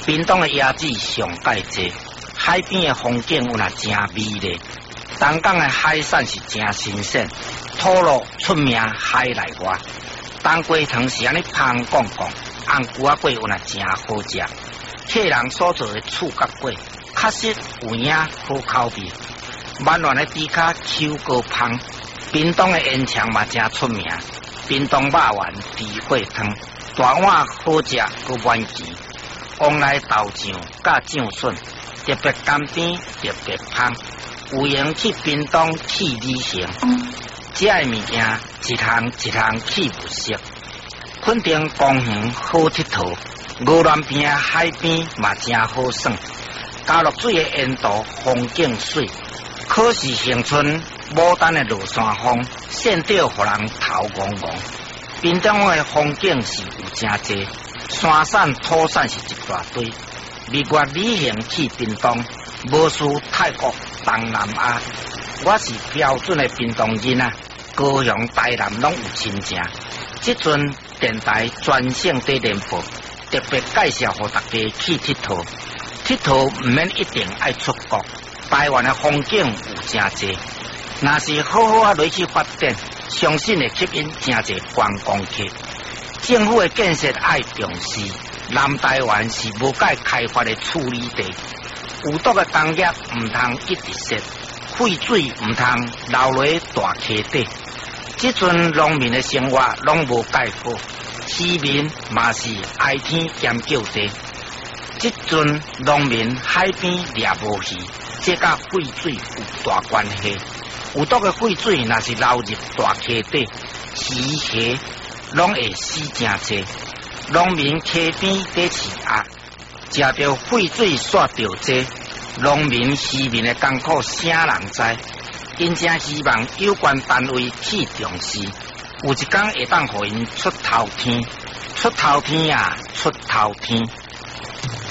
屏东的椰子上介济，海边的风景有那真美丽。东港的海产是真新鲜，土路出名海内外。冬瓜汤是安尼香讲讲，红菇仔粿有那真好食。客人所做的醋角粿，确实有影好口味。满园的猪脚口高香，屏东的烟肠嘛真出名。屏东肉圆、猪血汤，大碗好食，佮满钱。往来豆酱甲酱笋，特别甘甜，特别香。有闲去屏东去旅行，这个物件一项一项去不熟。垦丁公园好佚佗，鹅銮边海边嘛真好耍。加落水的沿途风景水，可是恒春牡丹的落山风，闪到互人头晕晕。屏东的风景是有真多，山产土产是一大堆。蜜月旅行去屏东，无输泰国、东南亚。我是标准的屏东人啊，高雄、台南拢有亲情。这阵电台专线在联播，特别介绍给大家去佚佗。佚佗唔免一定爱出国，台湾的风景有真多。若是好好落去发展，相信会吸引真侪观光客。政府的建设爱重视，南台湾是无解开发的处理地，有毒的工业唔通一直设，废水唔通流落大溪底。这阵农民的生活拢无解好，市民嘛是哀天兼叫地。这阵农民海边掠无鱼，这甲废水有大关系。有毒的废水若是流入大溪底，鱼虾拢会死真济。农民溪边在饲鸭，食到废水煞着济，农民渔民的艰苦啥人知？因正希望有关单位去重视，有一天会当互因出头天，出头天啊，出头天。